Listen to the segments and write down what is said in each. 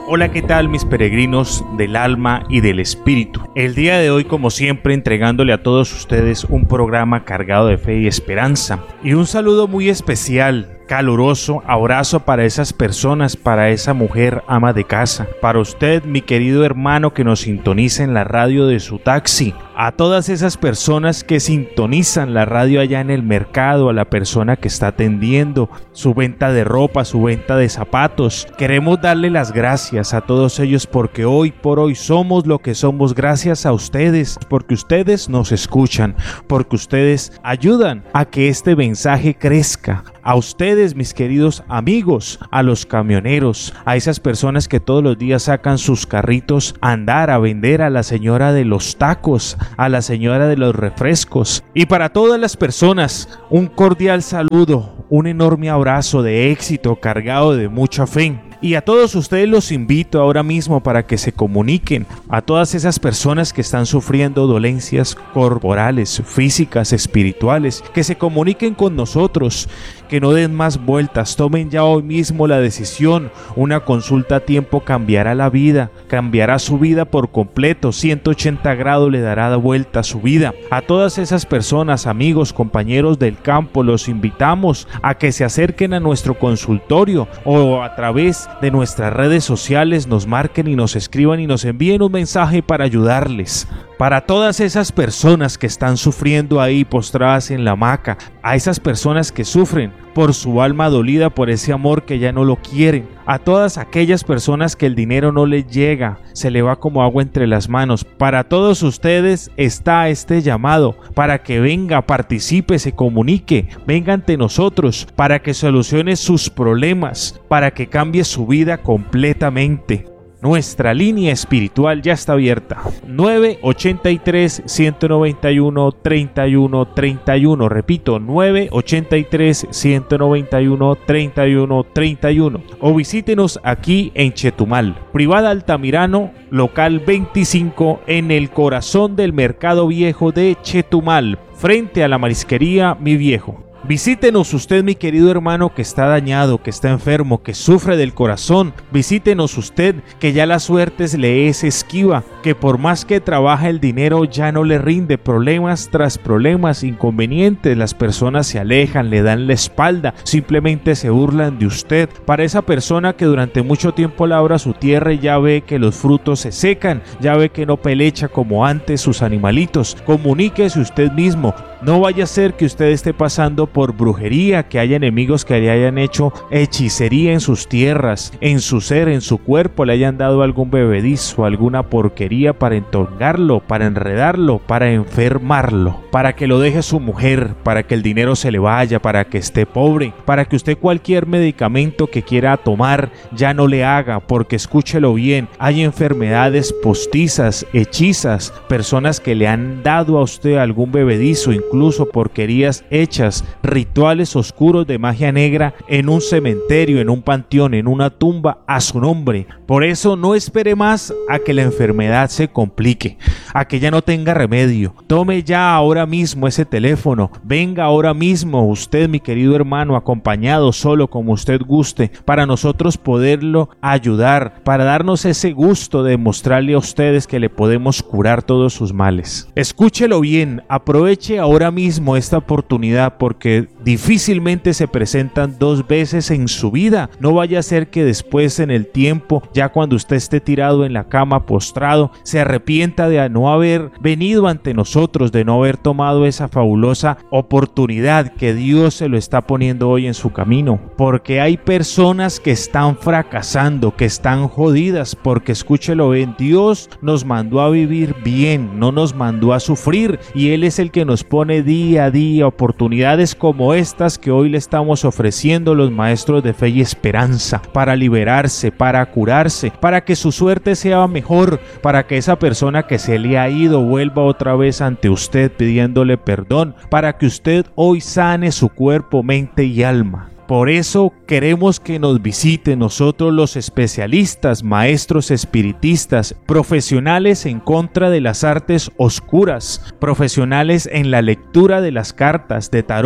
Hola, ¿qué tal mis peregrinos del alma y del espíritu? El día de hoy, como siempre, entregándole a todos ustedes un programa cargado de fe y esperanza. Y un saludo muy especial, caluroso abrazo para esas personas, para esa mujer ama de casa, para usted, mi querido hermano que nos sintoniza en la radio de su taxi, a todas esas personas que sintonizan la radio allá en el mercado, a la persona que está atendiendo su venta de ropa, su venta de zapatos. Queremos darle las gracias a todos ellos porque hoy por hoy somos lo que somos gracias a ustedes, porque ustedes nos escuchan, porque ustedes ayudan a que este mensaje crezca. A ustedes, mis queridos amigos, a los camioneros, a esas personas que todos los días sacan sus carritos a andar, a vender, a la señora de los tacos, a la señora de los refrescos. Y para todas las personas, un cordial saludo, un enorme abrazo de éxito cargado de mucha fe. Y a todos ustedes los invito ahora mismo para que se comuniquen a todas esas personas que están sufriendo dolencias corporales, físicas, espirituales, que se comuniquen con nosotros, que no den más vueltas, tomen ya hoy mismo la decisión. Una consulta a tiempo cambiará la vida, cambiará su vida por completo, 180 grados le dará vuelta a su vida. A todas esas personas, amigos, compañeros del campo, los invitamos a que se acerquen a nuestro consultorio o a través de nuestras redes sociales nos marquen y nos escriban y nos envíen un mensaje para ayudarles. Para todas esas personas que están sufriendo ahí postradas en la hamaca, a esas personas que sufren por su alma dolida por ese amor que ya no lo quieren, a todas aquellas personas que el dinero no les llega, se le va como agua entre las manos, para todos ustedes está este llamado, para que venga, participe, se comunique, venga ante nosotros, para que solucione sus problemas, para que cambie su vida completamente. Nuestra línea espiritual ya está abierta. 983-191-3131. Repito, 983-191-3131. O visítenos aquí en Chetumal. Privada Altamirano, local 25, en el corazón del Mercado Viejo de Chetumal, frente a la marisquería Mi Viejo. Visítenos usted, mi querido hermano que está dañado, que está enfermo, que sufre del corazón. Visítenos usted que ya la suerte le es esquiva, que por más que trabaja el dinero ya no le rinde, problemas tras problemas, inconvenientes, las personas se alejan, le dan la espalda, simplemente se burlan de usted. Para esa persona que durante mucho tiempo labra su tierra y ya ve que los frutos se secan, ya ve que no pelecha como antes sus animalitos, comuníquese usted mismo. No vaya a ser que usted esté pasando por brujería, que haya enemigos que le hayan hecho hechicería en sus tierras, en su ser, en su cuerpo, le hayan dado algún bebedizo, alguna porquería para entongarlo, para enredarlo, para enfermarlo, para que lo deje su mujer, para que el dinero se le vaya, para que esté pobre, para que usted cualquier medicamento que quiera tomar ya no le haga, porque escúchelo bien, hay enfermedades postizas, hechizas, personas que le han dado a usted algún bebedizo, incluso porquerías hechas, rituales oscuros de magia negra en un cementerio, en un panteón, en una tumba a su nombre. Por eso no espere más a que la enfermedad se complique, a que ya no tenga remedio. Tome ya ahora mismo ese teléfono, venga ahora mismo usted, mi querido hermano, acompañado, solo, como usted guste, para nosotros poderlo ayudar, para darnos ese gusto de mostrarle a ustedes que le podemos curar todos sus males. Escúchelo bien, aproveche ahora mismo esta oportunidad porque difícilmente se presentan dos veces en su vida. No vaya a ser que después en el tiempo, ya cuando usted esté tirado en la cama postrado, se arrepienta de no haber venido ante nosotros, de no haber tomado esa fabulosa oportunidad que Dios se lo está poniendo hoy en su camino. Porque hay personas que están fracasando, que están jodidas, porque escúchelo bien, Dios nos mandó a vivir bien, no nos mandó a sufrir, y Él es el que nos pone día a día oportunidades como estas que hoy le estamos ofreciendo los maestros de fe y esperanza, para liberarse, para curarse, para que su suerte sea mejor, para que esa persona que se le ha ido vuelva otra vez ante usted pidiéndole perdón, para que usted hoy sane su cuerpo, mente y alma. Por eso queremos que nos visiten nosotros los especialistas, maestros espiritistas, profesionales en contra de las artes oscuras, profesionales en la lectura de las cartas de tarot,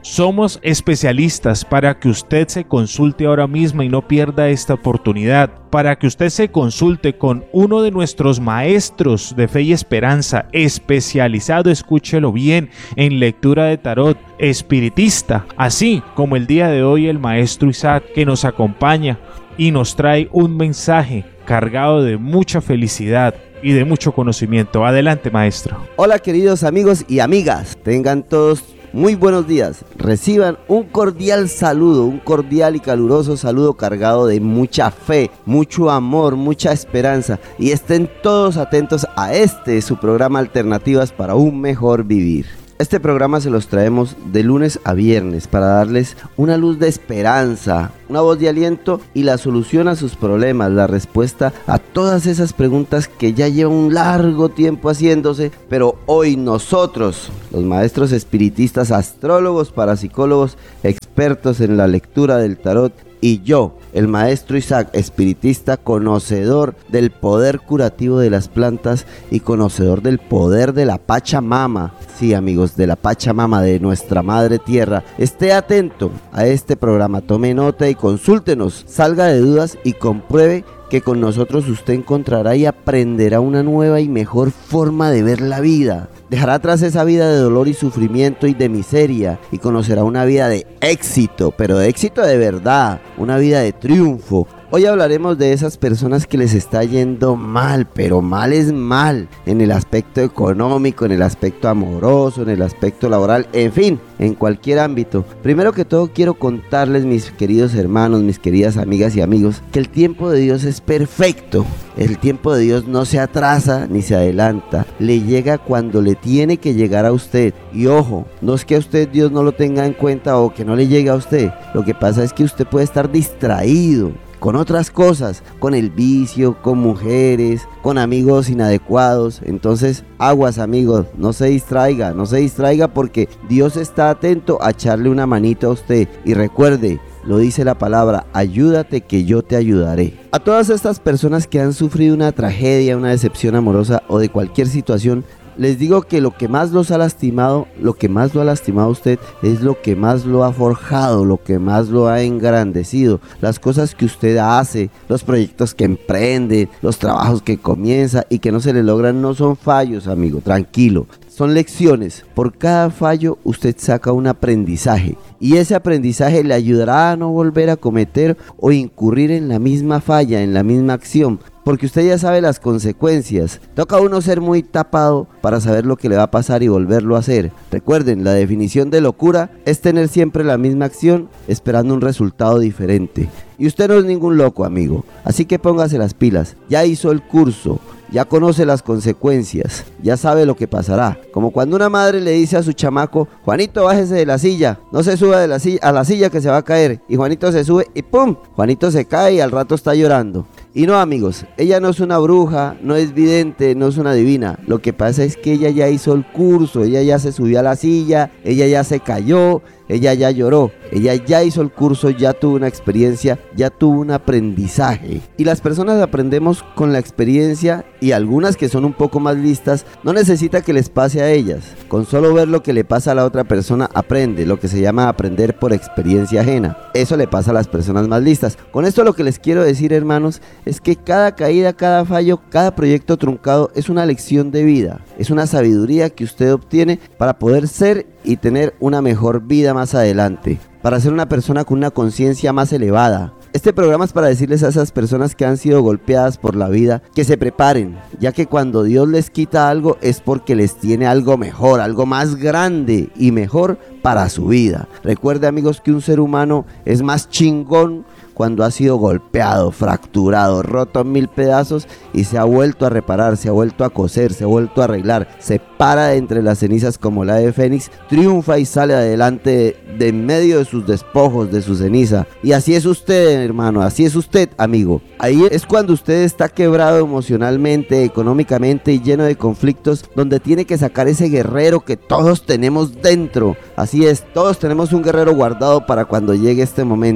Somos especialistas para que usted se consulte ahora mismo y no pierda esta oportunidad, para que usted se consulte con uno de nuestros maestros de fe y esperanza, especializado, escúchelo bien, en lectura de tarot, espiritista, así como el día de hoy el maestro Isaac, que nos acompaña y nos trae un mensaje cargado de mucha felicidad y de mucho conocimiento. Adelante, maestro. Hola, queridos amigos y amigas, tengan todos muy buenos días. Reciban un cordial saludo, un cordial y caluroso saludo cargado de mucha fe, mucho amor, mucha esperanza, y estén todos atentos a su programa Alternativas para un Mejor Vivir. Este programa se los traemos de lunes a viernes para darles una luz de esperanza, una voz de aliento y la solución a sus problemas, la respuesta a todas esas preguntas que ya llevan un largo tiempo haciéndose, pero hoy nosotros, los maestros espiritistas, astrólogos, parapsicólogos, expertos en la lectura del tarot, y yo, el maestro Isaac, espiritista, conocedor del poder curativo de las plantas y conocedor del poder de la Pachamama. Sí, amigos, de la Pachamama, de nuestra madre tierra. Esté atento a este programa, tome nota y consúltenos, salga de dudas y compruebe que con nosotros usted encontrará y aprenderá una nueva y mejor forma de ver la vida. Dejará atrás esa vida de dolor y sufrimiento y de miseria y conocerá una vida de éxito, pero de éxito de verdad, una vida de triunfo. Hoy hablaremos de esas personas que les está yendo mal, pero mal es mal, en el aspecto económico, en el aspecto amoroso, en el aspecto laboral, en fin, en cualquier ámbito. Primero que todo quiero contarles, mis queridos hermanos, mis queridas amigas y amigos, que el tiempo de Dios es perfecto. El tiempo de Dios no se atrasa ni se adelanta, le llega cuando le tiene que llegar a usted. Y ojo, no es que a usted Dios no lo tenga en cuenta o que no le llegue a usted, lo que pasa es que usted puede estar distraído con otras cosas, con el vicio, con mujeres, con amigos inadecuados. Entonces, aguas, amigos, no se distraiga porque Dios está atento a echarle una manito a usted. Y recuerde, lo dice la palabra, ayúdate que yo te ayudaré. A todas estas personas que han sufrido una tragedia, una decepción amorosa o de cualquier situación, les digo que lo que más los ha lastimado, lo que más lo ha lastimado a usted, es lo que más lo ha forjado, lo que más lo ha engrandecido. Las cosas que usted hace, los proyectos que emprende, los trabajos que comienza y que no se le logran, no son fallos, amigo, tranquilo. Son lecciones. Por cada fallo usted saca un aprendizaje y ese aprendizaje le ayudará a no volver a cometer o incurrir en la misma falla, en la misma acción, porque usted ya sabe las consecuencias. Toca a uno ser muy tapado para saber lo que le va a pasar y volverlo a hacer. Recuerden, la definición de locura es tener siempre la misma acción esperando un resultado diferente. Y usted no es ningún loco, amigo, así que póngase las pilas. Ya hizo el curso, ya conoce las consecuencias, ya sabe lo que pasará. Como cuando una madre le dice a su chamaco: Juanito, bájese de la silla, no se suba de la silla, a la silla que se va a caer. Y Juanito se sube y ¡pum! Juanito se cae y al rato está llorando. Y no, amigos, ella no es una bruja, no es vidente, no es una divina. Lo que pasa es que ella ya hizo el curso, ella ya se subió a la silla, ella ya se cayó, ella ya lloró, ella ya hizo el curso, ya tuvo una experiencia, ya tuvo un aprendizaje. Y las personas aprendemos con la experiencia, y algunas que son un poco más listas, no necesita que les pase a ellas. Con solo ver lo que le pasa a la otra persona, aprende, lo que se llama aprender por experiencia ajena. Eso le pasa a las personas más listas. Con esto lo que les quiero decir, hermanos, es que cada caída, cada fallo, cada proyecto truncado es una lección de vida. Es una sabiduría que usted obtiene para poder ser y tener una mejor vida más adelante, para ser una persona con una conciencia más elevada. Este programa es para decirles a esas personas que han sido golpeadas por la vida que se preparen, ya que cuando Dios les quita algo es porque les tiene algo mejor, algo más grande y mejor para su vida. Recuerde, amigos, que un ser humano es más chingón cuando ha sido golpeado, fracturado, roto en 1000 pedazos y se ha vuelto a reparar, se ha vuelto a coser, se ha vuelto a arreglar, se para de entre las cenizas como la ave fénix, triunfa y sale adelante de en medio de sus despojos, de su ceniza. Y así es usted, hermano, así es usted, amigo. Ahí es cuando usted está quebrado emocionalmente, económicamente y lleno de conflictos, donde tiene que sacar ese guerrero que todos tenemos dentro. Así es, todos tenemos un guerrero guardado para cuando llegue este momento.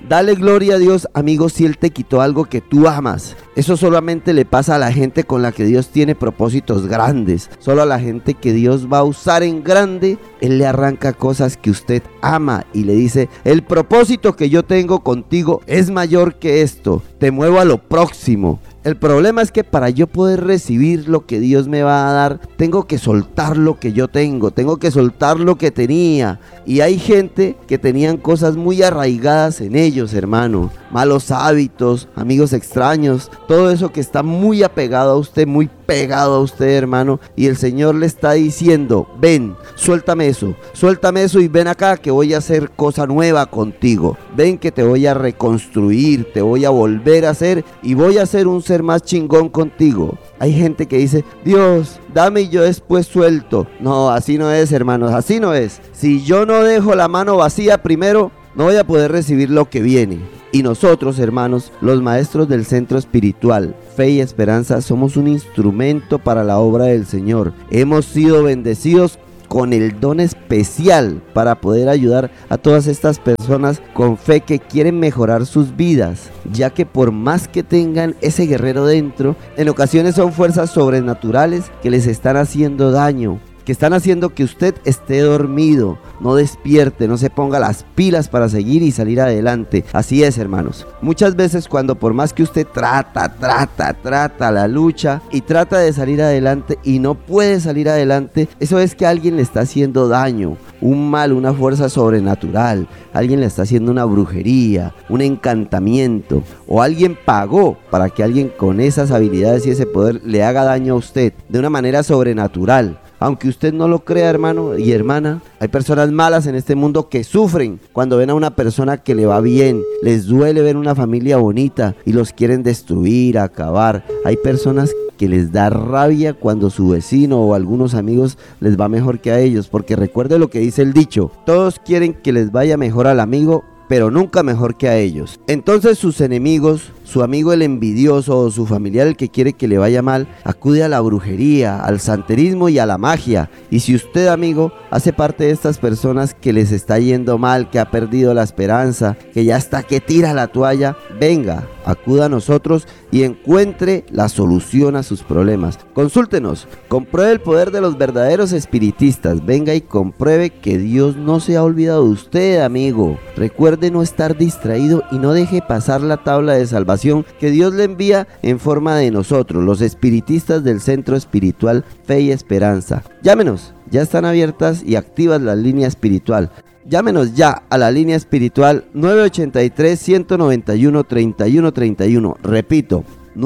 Dale gloria a Dios, amigo, si Él te quitó algo que tú amas. Eso solamente le pasa a la gente con la que Dios tiene propósitos grandes. Solo a la gente que Dios va a usar en grande, Él le arranca cosas que usted ama y le dice: el propósito que yo tengo contigo es mayor que esto. Te muevo a lo próximo. El problema es que para yo poder recibir lo que Dios me va a dar, tengo que soltar lo que yo tengo que soltar lo que tenía. Y hay gente que tenían cosas muy arraigadas en ellos, hermano. Malos hábitos, amigos extraños, todo eso que está muy apegado a usted, muy pegado a usted, hermano. Y el Señor le está diciendo: ven, suéltame eso y ven acá que voy a hacer cosa nueva contigo. Ven que te voy a reconstruir, te voy a volver a hacer y voy a ser un ser más chingón contigo. Hay gente que dice: Dios, dame y yo después suelto. No, así no es, hermanos, así no es. Si yo no dejo la mano vacía primero, no voy a poder recibir lo que viene. Y nosotros, hermanos, los maestros del Centro Espiritual Fe y Esperanza, somos un instrumento para la obra del Señor. Hemos sido bendecidos con el don especial para poder ayudar a todas estas personas con fe que quieren mejorar sus vidas, ya que por más que tengan ese guerrero dentro, en ocasiones son fuerzas sobrenaturales que les están haciendo daño, que están haciendo que usted esté dormido, no despierte, no se ponga las pilas para seguir y salir adelante. Así es, hermanos. Muchas veces cuando por más que usted trata la lucha y trata de salir adelante y no puede salir adelante, eso es que alguien le está haciendo daño, un mal, una fuerza sobrenatural, alguien le está haciendo una brujería, un encantamiento, o alguien pagó para que alguien con esas habilidades y ese poder le haga daño a usted de una manera sobrenatural. Aunque usted no lo crea, hermano y hermana, hay personas malas en este mundo que sufren cuando ven a una persona que le va bien. Les duele ver una familia bonita y los quieren destruir, acabar. Hay personas que les da rabia cuando su vecino o algunos amigos les va mejor que a ellos, porque recuerde lo que dice el dicho: todos quieren que les vaya mejor al amigo, pero nunca mejor que a ellos. Entonces sus enemigos, su amigo el envidioso o su familiar el que quiere que le vaya mal, acude a la brujería, al santerismo y a la magia. Y si usted, amigo, hace parte de estas personas que les está yendo mal, que ha perdido la esperanza, que ya está que tira la toalla, venga, acuda a nosotros y encuentre la solución a sus problemas. Consúltenos, compruebe el poder de los verdaderos espiritistas. Venga y compruebe que Dios no se ha olvidado de usted, amigo. Recuerde no estar distraído y no deje pasar la tabla de salvación que Dios le envía en forma de nosotros, los espiritistas del Centro Espiritual Fe y Esperanza. Llámenos, ya están abiertas y activas la línea espiritual. Llámenos ya a la línea espiritual 983-191-3131. Repito,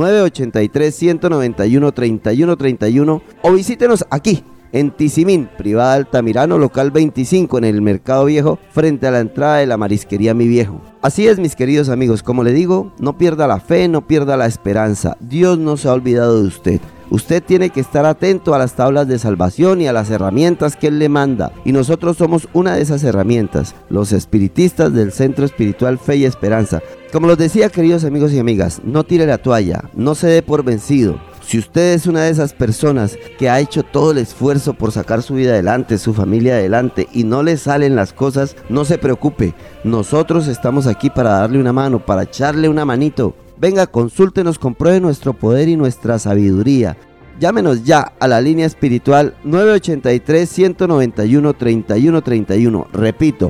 983-191-3131, o visítenos aquí en Tizimín, Privada Altamirano, local 25, en el Mercado Viejo, frente a la entrada de la marisquería Mi Viejo. Así es, mis queridos amigos, como le digo, no pierda la fe, no pierda la esperanza. Dios no se ha olvidado de usted. Usted tiene que estar atento a las tablas de salvación y a las herramientas que Él le manda. Y nosotros somos una de esas herramientas, los espiritistas del Centro Espiritual Fe y Esperanza. Como los decía, queridos amigos y amigas, no tire la toalla, no se dé por vencido. Si usted es una de esas personas que ha hecho todo el esfuerzo por sacar su vida adelante, su familia adelante, y no le salen las cosas, no se preocupe. Nosotros estamos aquí para darle una mano, para echarle una manito. Venga, consúltenos, compruebe nuestro poder y nuestra sabiduría. Llámenos ya a la línea espiritual 983-191-3131. Repito,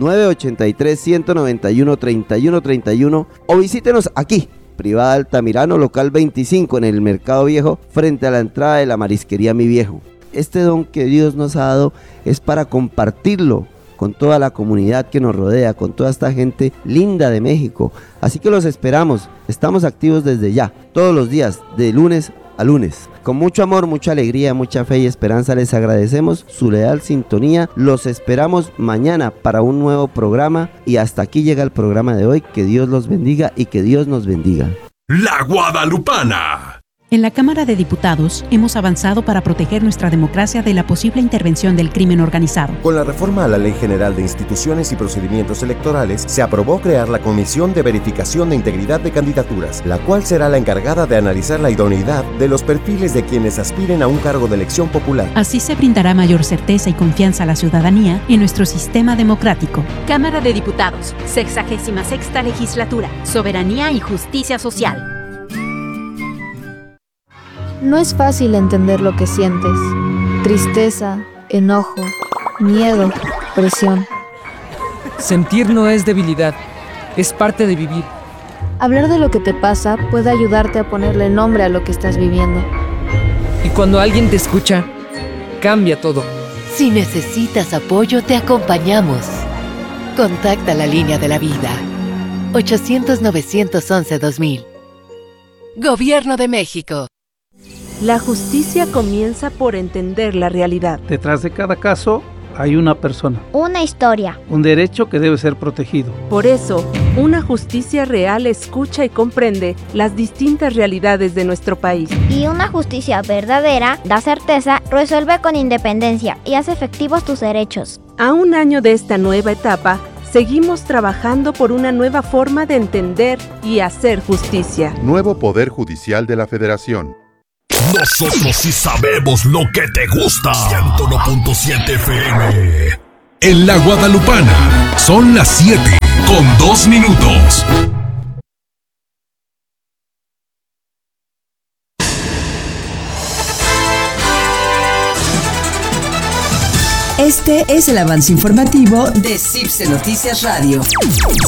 983-191-3131, o visítenos aquí, Privada Altamirano, local 25, en el Mercado Viejo, frente a la entrada de la marisquería Mi Viejo. Este don que Dios nos ha dado es para compartirlo con toda la comunidad que nos rodea, con toda esta gente linda de México. Así que los esperamos, estamos activos desde ya, todos los días, de lunes a lunes. Con mucho amor, mucha alegría, mucha fe y esperanza les agradecemos su leal sintonía. Los esperamos mañana para un nuevo programa, y hasta aquí llega el programa de hoy. Que Dios los bendiga y que Dios nos bendiga. La Guadalupana. En la Cámara de Diputados hemos avanzado para proteger nuestra democracia de la posible intervención del crimen organizado. Con la reforma a la Ley General de Instituciones y Procedimientos Electorales, se aprobó crear la Comisión de Verificación de Integridad de Candidaturas, la cual será la encargada de analizar la idoneidad de los perfiles de quienes aspiren a un cargo de elección popular. Así se brindará mayor certeza y confianza a la ciudadanía en nuestro sistema democrático. Cámara de Diputados, 66ª Legislatura, Soberanía y Justicia Social. No es fácil entender lo que sientes. Tristeza, enojo, miedo, presión. Sentir no es debilidad, es parte de vivir. Hablar de lo que te pasa puede ayudarte a ponerle nombre a lo que estás viviendo. Y cuando alguien te escucha, cambia todo. Si necesitas apoyo, te acompañamos. Contacta la línea de la vida. 800-911-2000. Gobierno de México. La justicia comienza por entender la realidad. Detrás de cada caso hay una persona. Una historia. Un derecho que debe ser protegido. Por eso, una justicia real escucha y comprende las distintas realidades de nuestro país. Y una justicia verdadera da certeza, resuelve con independencia y hace efectivos tus derechos. A un año de esta nueva etapa, seguimos trabajando por una nueva forma de entender y hacer justicia. Nuevo Poder Judicial de la Federación. Nosotros sí sabemos lo que te gusta. 101.7 FM. En la Guadalupana son las 7:02. Este es el avance informativo de CIPSE Noticias Radio.